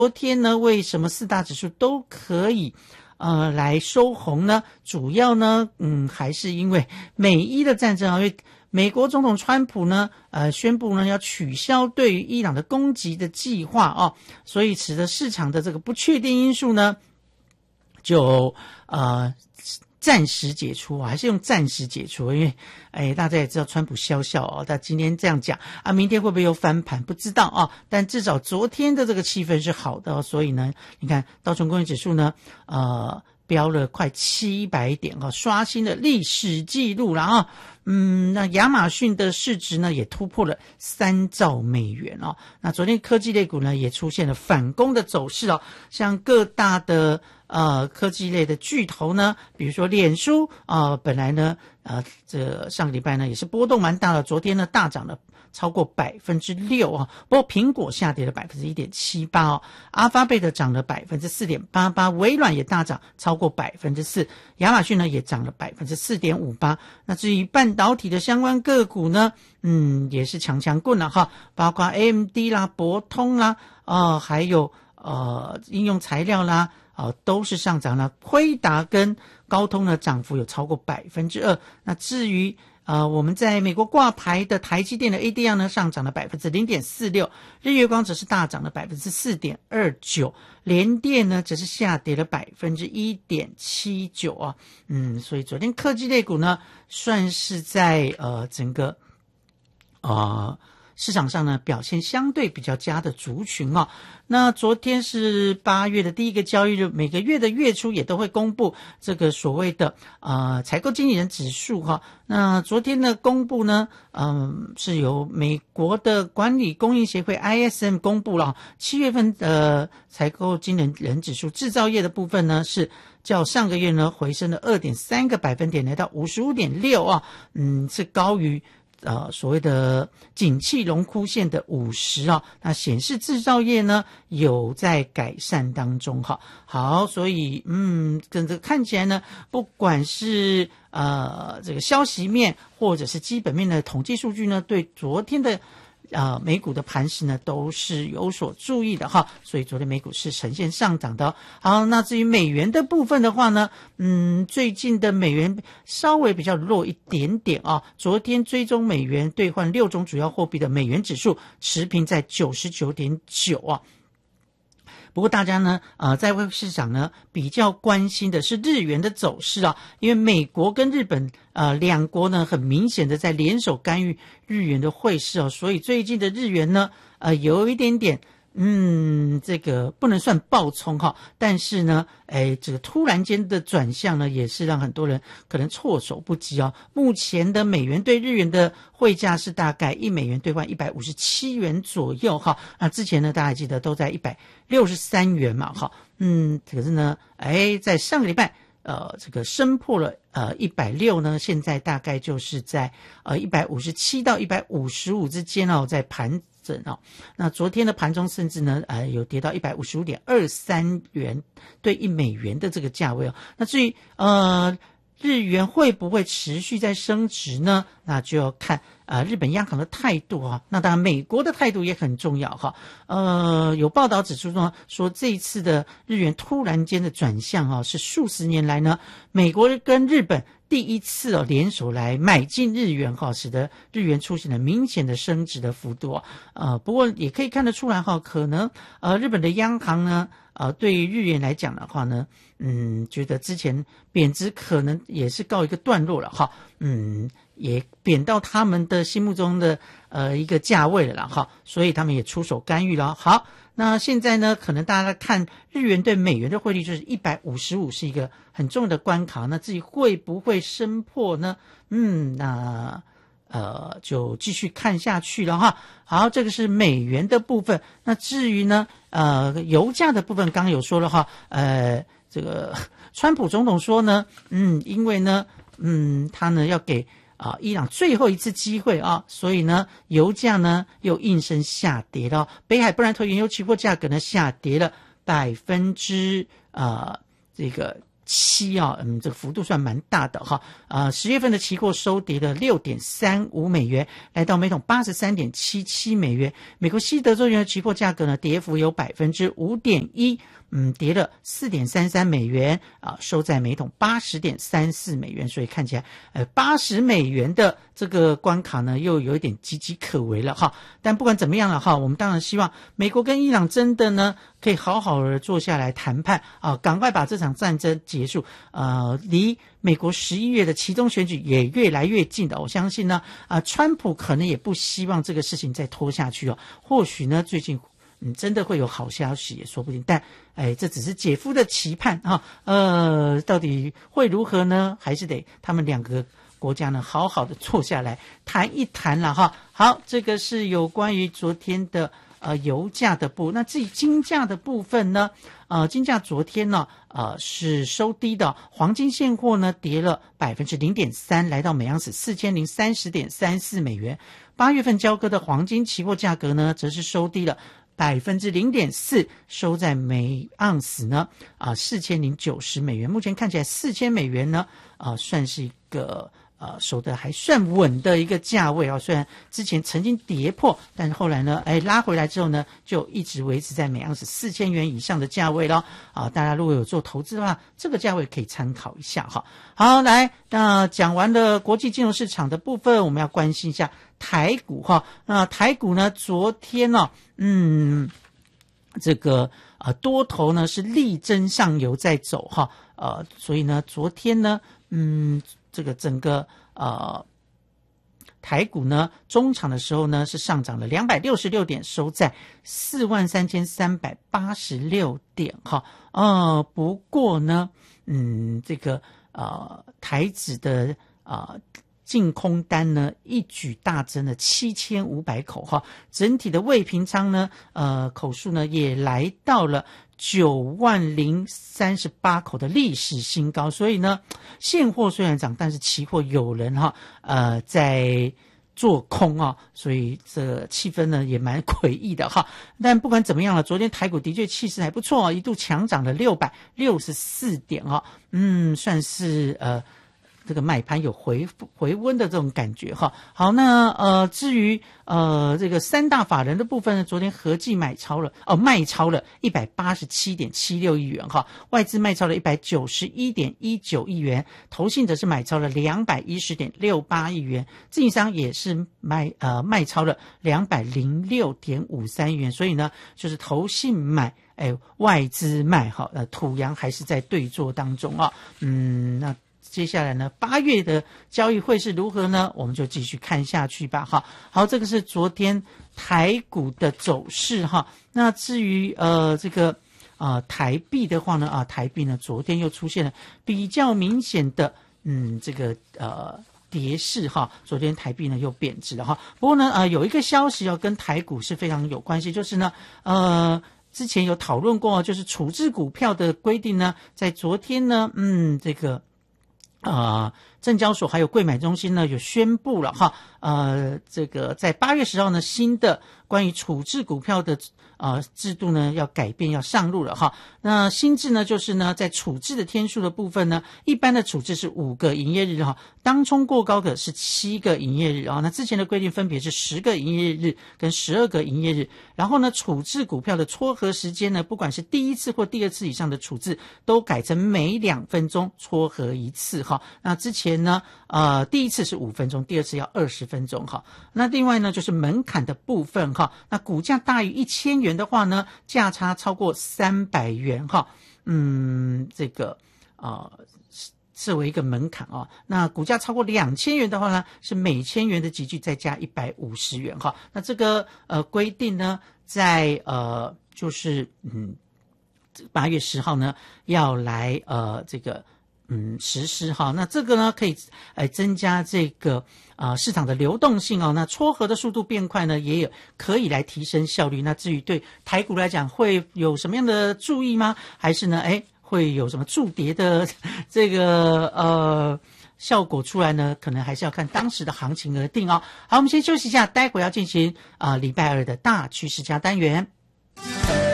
昨天呢，为什么四大指数都可以来收红呢？主要呢，还是因为美伊的战争啊，因为美国总统川普呢，宣布呢要取消对于伊朗的攻击的计划啊，所以使得市场的这个不确定因素呢，就暂时解除，还是用暂时解除，因为大家也知道川普笑笑哦，他今天这样讲啊，明天会不会又翻盘不知道啊，但至少昨天的这个气氛是好的哦，所以呢，你看道琼工业指数呢，飙了快700点哦，刷新了历史记录了啊。那亚马逊的市值呢也突破了3兆美元哦。那昨天科技类股呢也出现了反攻的走势哦，像各大的科技类的巨头呢，比如说脸书本来呢这上个礼拜呢也是波动蛮大的，昨天呢大涨了超过6%啊，不过苹果下跌了1.78%哦，阿发贝的涨了4.88%，微软也大涨超过4%，亚马逊呢也涨了4.58%。那至于半导体的相关个股呢，也是强棍了哈，包括 AMD 啦、博通啦，还有应用材料啦，都是上涨了。辉达跟高通呢涨幅有超过2%。那至于我们在美国挂牌的台积电的 ADR 呢上涨了0.46%，日月光则是大涨了4.29%，联电呢则是下跌了1.79%啊。所以昨天科技类股呢算是在整个市场上呢表现相对比较佳的族群哦。那昨天是8月的第一个交易日，每个月的月初也都会公布这个所谓的采购经理人指数哈。那昨天的公布呢，是由美国的管理供应协会 ISM 公布了7月份的采购经理人指数，制造业的部分呢是较上个月呢回升了2.3个百分点，来到 55.6 啊，是高于所谓的景气荣枯线的50啊，那显示制造业呢有在改善当中哈。好，所以跟这个看起来呢，不管是这个消息面或者是基本面的统计数据呢，对昨天的美股的盘势呢都是有所注意的哈，所以昨天美股是呈现上涨的。好，那至于美元的部分的话呢，最近的美元稍微比较弱一点点啊。昨天追踪美元兑换6种主要货币的美元指数持平在 99.9 啊。不过大家呢在外汇市场呢比较关心的是日元的走势啊，因为美国跟日本两国呢很明显的在联手干预日元的汇市哦，所以最近的日元呢有一点点这个不能算暴冲哈，但是呢这个突然间的转向呢也是让很多人可能措手不及哦。目前的美元对日元的汇价是大概1美元兑换157元左右哈，那之前呢大家还记得都在163元嘛哈，可是呢在上个礼拜这个升破了160呢，现在大概就是在157到155之间哦，在盘整哦。那昨天的盘中甚至呢有跌到155.23元对1美元的这个价位哦。那至于日元会不会持续在升值呢？那就要看日本央行的态度啊。那当然美国的态度也很重要哈。有报道指出说这一次的日元突然间的转向啊，是数十年来呢美国跟日本第一次联手来买进日元哈，使得日元出现了明显的升值的幅度啊。不过也可以看得出来哈，可能日本的央行呢对于日元来讲的话呢，觉得之前贬值可能也是告一个段落了哈，也贬到他们的心目中的一个价位了啦哈，所以他们也出手干预了。好，那现在呢，可能大家看日元对美元的汇率就是155是一个很重要的关卡，那至于会不会升破呢？那就继续看下去了哈。好，这个是美元的部分。那至于呢油价的部分刚刚有说了哈，这个川普总统说呢因为呢他呢要给伊朗最后一次机会啊，所以呢油价呢又应声下跌了。北海布兰特原油期货价格呢下跌了这个 7啊，这个幅度算蛮大的哈。10月份的期货收跌了 6.35 美元，来到每桶 83.77 美元。美国西德州原油期货价格呢，跌幅有 5.1%，跌了 4.33 美元收在每桶 80.34 美元，所以看起来80美元的这个关卡呢又有一点岌岌可危了哈。但不管怎么样了哈，我们当然希望美国跟伊朗真的呢可以好好的坐下来谈判赶快把这场战争结束。离美国11月的期中选举也越来越近的，我相信呢川普可能也不希望这个事情再拖下去或许呢最近真的会有好消息也说不定，但这只是姐夫的期盼到底会如何呢？还是得他们两个国家呢好好的坐下来谈一谈了哈。好，这个是有关于昨天的油价的部分。那至于金价的部分呢，金价昨天呢是收低的，黄金现货呢跌了 0.3%， 来到每盎司 4030.34 美元。8月份交割的黄金期货价格呢则是收低了0.4%， 收在每盎司呢4090美元。目前看起来4000美元呢算是一个守得还算稳的一个价位虽然之前曾经跌破，但是后来呢拉回来之后呢就一直维持在每盎司4000元以上的价位了大家如果有做投资的话，这个价位可以参考一下哈。好，来，那讲完了国际金融市场的部分，我们要关心一下台股哈。那台股呢昨天这个多头呢是力争上游在走哈所以呢昨天呢这个整个台股呢中场的时候呢是上涨了266点，收在43386点哈不过呢这个台指的净空单呢一举大增了7500口哈，整体的未平仓呢口数呢也来到了90038口的历史新高。所以呢现货虽然涨，但是期货有人在做空所以这个气氛呢也蛮诡异的哈。但不管怎么样了，昨天台股的确气势还不错一度强涨了664点算是这个买盘有回温的这种感觉哈。好，那至于这个三大法人的部分呢，昨天合计卖超了 187.76 亿元哈，外资卖超了 191.19 亿元，投信则是买超了 210.68 亿元，自营商也是卖超了 206.53 亿元。所以呢就是投信买外资卖土洋还是在对做当中那接下来呢8月的交易会是如何呢？我们就继续看下去吧哈。好，这个是昨天台股的走势哈。那至于这个台币的话呢台币呢昨天又出现了比较明显的这个跌势哈，昨天台币呢又贬值了哈。不过呢有一个消息跟台股是非常有关系，就是呢之前有讨论过，就是处置股票的规定呢，在昨天呢这个证交所还有柜买中心呢有宣布了哈这个在8月10号呢新的关于处置股票的制度呢要改变，要上路了哈。那新制呢就是呢在处置的天数的部分呢，一般的处置是5个营业日哈，当冲过高的是7个营业日那之前的规定分别是10个营业日跟12个营业日。然后呢处置股票的撮合时间呢，不管是第一次或第二次以上的处置都改成每2分钟撮合一次哈。那之前呢第一次是5分钟，第二次要20分钟哈。那另外呢就是门槛的部分哈，那股价大于1000元的话呢，价差超过300元哈，这个设为一个门槛那股价超过2000元的话呢，是每1000元的集聚再加150元哈。那这个规定呢，在就是8月10号呢要来这个实施哈。那这个呢可以增加这个市场的流动性那撮合的速度变快呢，也有可以来提升效率。那至于对台股来讲会有什么样的注意吗？还是呢会有什么筑跌的这个效果出来呢？可能还是要看当时的行情而定好，我们先休息一下，待会要进行礼拜二的大趋势加单元。